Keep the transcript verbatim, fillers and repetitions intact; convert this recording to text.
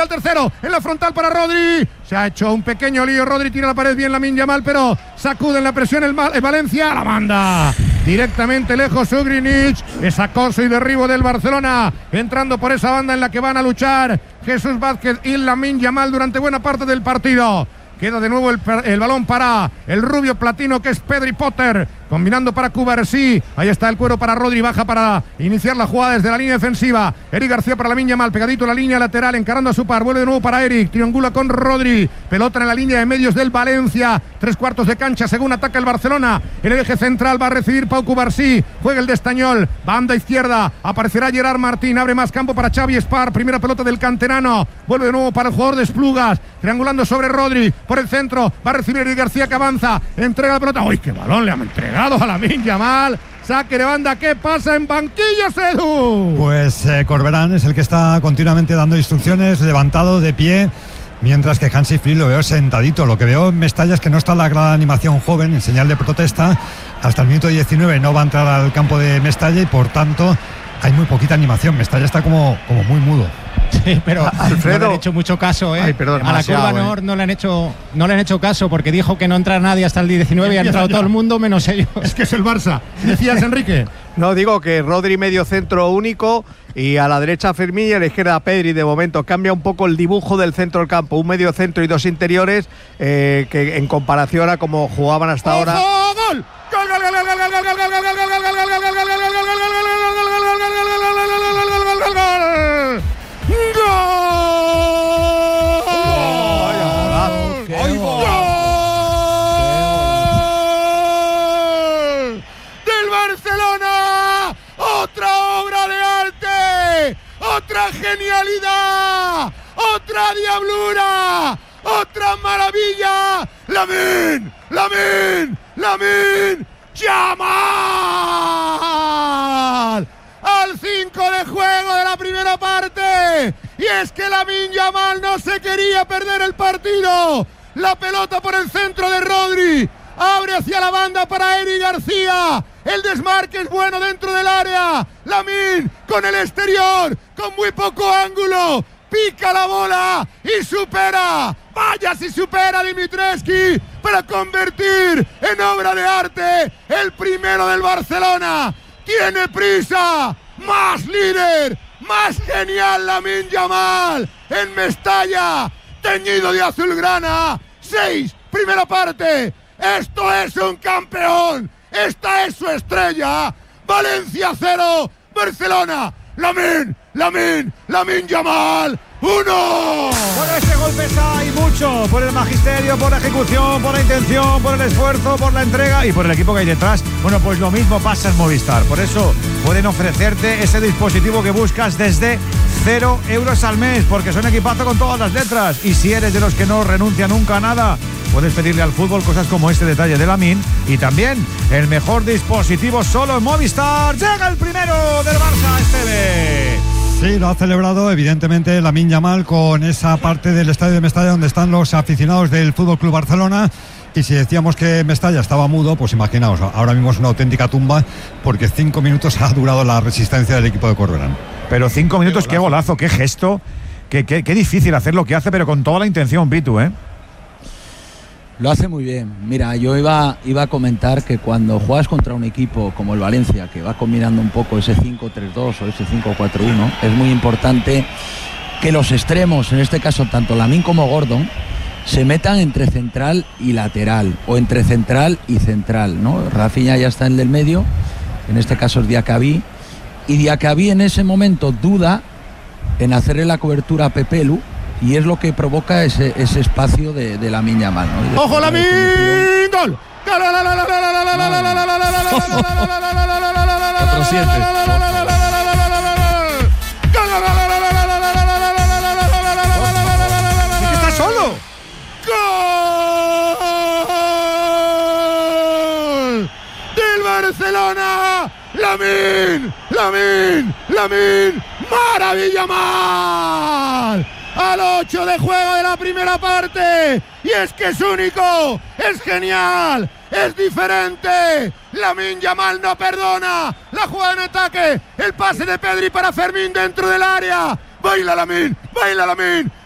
el tercero, en la frontal para Rodri. Se ha hecho un pequeño lío. Rodri tira la pared bien Lamine Yamal, pero sacude en la presión el, el Valencia. La manda directamente lejos Ugrinic. Es acoso y derribo del Barcelona, entrando por esa banda en la que van a luchar Jesús Vázquez y Lamine Yamal durante buena parte del partido. Queda de nuevo el, el balón para el rubio platino que es Pedri Potter, combinando para Cubarsí. Ahí está el cuero para Rodri, baja para iniciar la jugada desde la línea defensiva. Eric García para Lamine Yamal, pegadito a la línea lateral, encarando a su par, vuelve de nuevo para Eric, triangula con Rodri, pelota en la línea de medios del Valencia, tres cuartos de cancha según ataca el Barcelona. En el eje central va a recibir Pau Cubarsí, juega el de Estañol, banda izquierda, aparecerá Gerard Martín, abre más campo para Xavi Espar, primera pelota del canterano, vuelve de nuevo para el jugador de Esplugas, triangulando sobre Rodri, por el centro, va a recibir Eric García que avanza, entrega la pelota. ¡Uy, qué balón le han entregado a Lamine Yamal! Saque de banda, ¿qué pasa en banquillos, Edu? Pues eh, Corberán es el que está continuamente dando instrucciones, levantado de pie, mientras que Hansi Flick lo veo sentadito. Lo que veo en Mestalla es que no está la gran animación joven, en señal de protesta. Hasta el minuto diecinueve no va a entrar al campo de Mestalla y por tanto hay muy poquita animación. Mestalla está como, como muy mudo. Sí, pero Alfredo, no le han hecho mucho caso, ¿eh? Ay, perdón, a la curva Nord no le han hecho no le han hecho caso porque dijo que no entra nadie hasta el diecinueve y ha entrado todo el mundo menos ellos. Es que es el Barça. ¿Decías, Enrique? No, digo que Rodri medio centro único y a la derecha Fermín y a la izquierda Pedri. De momento cambia un poco el dibujo del centro del campo, un medio centro y dos interiores eh, que en comparación a como jugaban hasta ahora. ¡Gol! ¡Gol, gol, gol, gol, gol, gol, gol, gol, gol, gol, gol, gol, gol, gol, otra genialidad, otra diablura, otra maravilla. Lamine, Lamine, Lamine Yamal al cinco de juego de la primera parte. Y es que Lamine Yamal no se quería perder el partido. La pelota por el centro de Rodri, abre hacia la banda para Eric García. El desmarque es bueno dentro del área. Lamine con el exterior, con muy poco ángulo, pica la bola y supera. Vaya si supera Dimitrescu para convertir en obra de arte el primero del Barcelona. Tiene prisa, más líder, más genial Lamine Yamal en Mestalla, teñido de azulgrana. Seis, primera parte. Esto es un campeón. Esta es su estrella. Valencia cero, Barcelona. Lamine, Lamine, Lamine Yamal uno. Por ese golpe hay mucho, por el magisterio, por la ejecución, por la intención, por el esfuerzo, por la entrega y por el equipo que hay detrás. Bueno, pues lo mismo pasa en Movistar. Por eso pueden ofrecerte ese dispositivo que buscas desde cero euros al mes, porque son equipazo con todas las letras. Y si eres de los que no renuncia nunca a nada, puedes pedirle al fútbol cosas como este detalle de Lamine y también el mejor dispositivo solo en Movistar. Llega el primero del Barça, Esteve. Sí, lo ha celebrado evidentemente Lamine Yamal con esa parte del estadio de Mestalla donde están los aficionados del F C Barcelona. Y si decíamos que Mestalla estaba mudo, pues imaginaos, ahora mismo es una auténtica tumba porque cinco minutos ha durado la resistencia del equipo de Corberán. Pero cinco minutos, qué golazo, qué gesto, qué, qué, qué difícil hacer lo que hace, pero con toda la intención, Pitu, ¿eh? Lo hace muy bien. Mira, yo iba, iba a comentar que cuando juegas contra un equipo como el Valencia, que va combinando un poco ese cinco tres dos o ese cinco cuatro uno, es muy importante que los extremos, en este caso tanto Lamine como Gordon, se metan entre central y lateral, o entre central y central, ¿no? Rafinha ya está en el del medio, en este caso es Diacabí, y Diacabí en ese momento duda en hacerle la cobertura a Pepelu, y es lo que provoca ese, ese espacio de, de Lamine Yamal, ¿no? ¡Ojo, Lamine! ¡Gol! Otro siete. ¡Está solo! ¡Gol! ¡Del Barcelona! ¡Lamine! ¡Lamine! ¡Lamine! ¡Maravilla mal! Al ocho de juego de la primera parte. Y es que es único, es genial, es diferente. Lamine Yamal no perdona. La jugada en ataque, el pase de Pedri para Fermín dentro del área. Baila Lamine, baila Lamine.